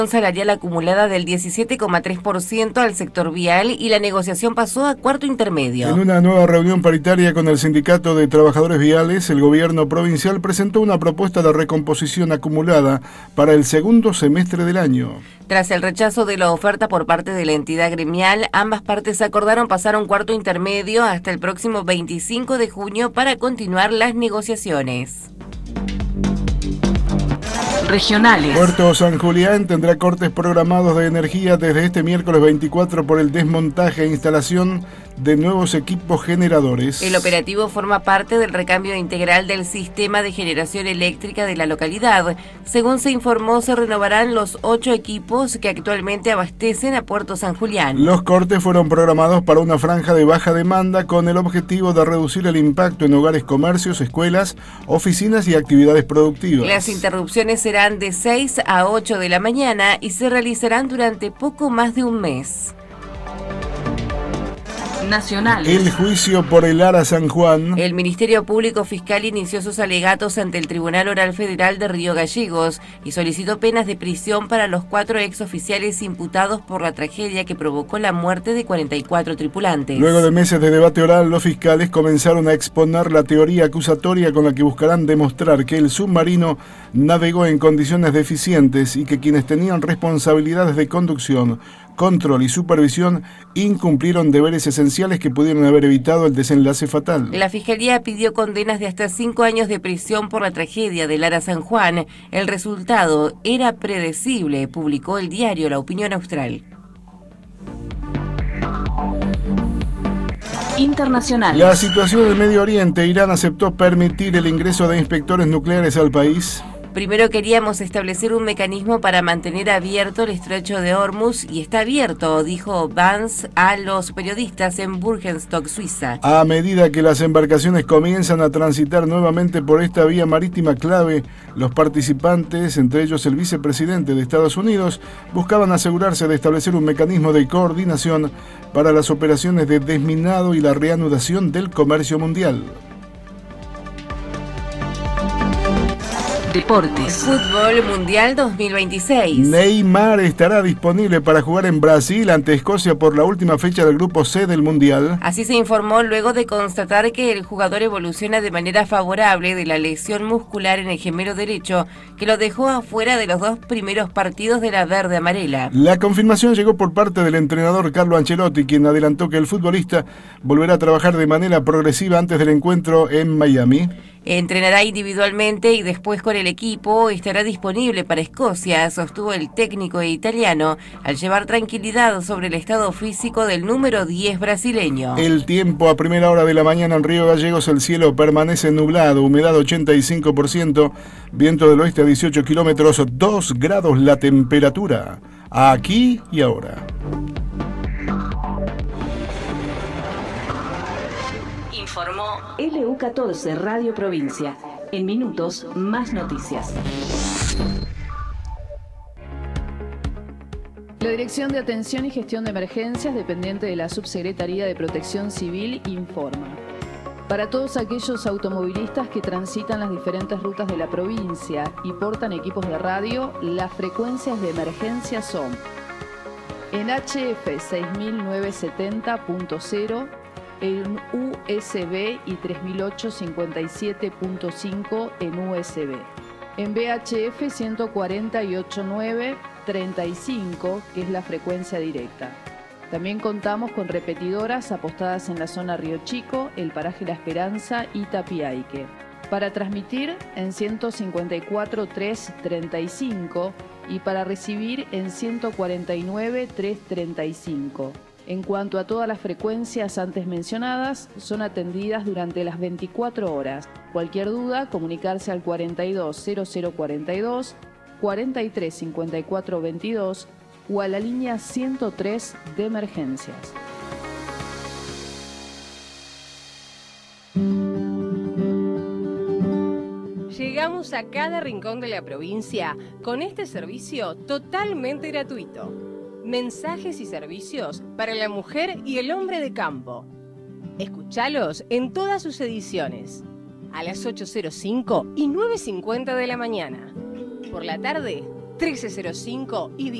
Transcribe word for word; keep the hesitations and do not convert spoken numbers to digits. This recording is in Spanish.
salarial acumulada del diecisiete coma tres por ciento al sector vial y la negociación pasó a cuarto intermedio. En una nueva reunión paritaria con el Sindicato de Trabajadores Viales, el gobierno provincial presentó una propuesta de recomposición acumulada para el segundo semestre del año. Tras el rechazo de la oferta por parte de la entidad gremial, ambas partes acordaron pasar a un cuarto intermedio hasta el próximo veinticinco de junio para continuar las negociaciones. Regionales. Puerto San Julián tendrá cortes programados de energía desde este miércoles veinticuatro por el desmontaje e instalación de nuevos equipos generadores. El operativo forma parte del recambio integral del sistema de generación eléctrica de la localidad. Según se informó, se renovarán los ocho equipos que actualmente abastecen a Puerto San Julián. Los cortes fueron programados para una franja de baja demanda con el objetivo de reducir el impacto en hogares, comercios, escuelas, oficinas y actividades productivas. Las interrupciones serán de seis a ocho de la mañana y se realizarán durante poco más de un mes. Nacionales. El juicio por el Ara San Juan. El Ministerio Público Fiscal inició sus alegatos ante el Tribunal Oral Federal de Río Gallegos y solicitó penas de prisión para los cuatro exoficiales imputados por la tragedia que provocó la muerte de cuarenta y cuatro tripulantes. Luego de meses de debate oral, los fiscales comenzaron a exponer la teoría acusatoria con la que buscarán demostrar que el submarino navegó en condiciones deficientes y que quienes tenían responsabilidades de conducción, control y supervisión incumplieron deberes esenciales que pudieron haber evitado el desenlace fatal. La Fiscalía pidió condenas de hasta cinco años de prisión por la tragedia del Ara San Juan. El resultado era predecible, publicó el diario La Opinión Austral. Internacional. La situación del Medio Oriente. Irán aceptó permitir el ingreso de inspectores nucleares al país. Primero queríamos establecer un mecanismo para mantener abierto el estrecho de Hormuz y está abierto, dijo Vance a los periodistas en Burgenstock, Suiza. A medida que las embarcaciones comienzan a transitar nuevamente por esta vía marítima clave, los participantes, entre ellos el vicepresidente de Estados Unidos, buscaban asegurarse de establecer un mecanismo de coordinación para las operaciones de desminado y la reanudación del comercio mundial. Deportes. Fútbol Mundial dos mil veintiséis. Neymar estará disponible para jugar en Brasil ante Escocia por la última fecha del grupo C del Mundial. Así se informó luego de constatar que el jugador evoluciona de manera favorable de la lesión muscular en el gemelo derecho que lo dejó afuera de los dos primeros partidos de la verde amarela. La confirmación llegó por parte del entrenador Carlo Ancelotti, quien adelantó que el futbolista volverá a trabajar de manera progresiva antes del encuentro en Miami. Entrenará individualmente y después con el equipo estará disponible para Escocia, sostuvo el técnico italiano, al llevar tranquilidad sobre el estado físico del número diez brasileño. El tiempo a primera hora de la mañana en Río Gallegos, el cielo permanece nublado, humedad ochenta y cinco por ciento, viento del oeste a dieciocho kilómetros, dos grados la temperatura, aquí y ahora. Informó L U catorce Radio Provincia. En minutos, más noticias. La Dirección de Atención y Gestión de Emergencias, dependiente de la Subsecretaría de Protección Civil, informa. Para todos aquellos automovilistas que transitan las diferentes rutas de la provincia y portan equipos de radio, las frecuencias de emergencia son en H F seis mil novecientos setenta punto cero, en U S B y tres mil ochocientos cincuenta y siete punto cinco en U S B. En V H F ciento cuarenta y ocho punto nueve, treinta y cinco, que es la frecuencia directa. También contamos con repetidoras apostadas en la zona Río Chico, el paraje La Esperanza y Tapiaique. Para transmitir en ciento cincuenta y cuatro punto tres, treinta y cinco y para recibir en ciento cuarenta y nueve punto tres, treinta y cinco. En cuanto a todas las frecuencias antes mencionadas, son atendidas durante las veinticuatro horas. Cualquier duda, comunicarse al cuarenta y dos cero cero cuarenta y dos, cuarenta y tres cincuenta y cuatro veintidós o a la línea ciento tres de emergencias. Llegamos a cada rincón de la provincia con este servicio totalmente gratuito. Mensajes y servicios para la mujer y el hombre de campo. Escuchalos en todas sus ediciones. A las ocho cero cinco y nueve cincuenta de la mañana. Por la tarde, trece cero cinco y diez.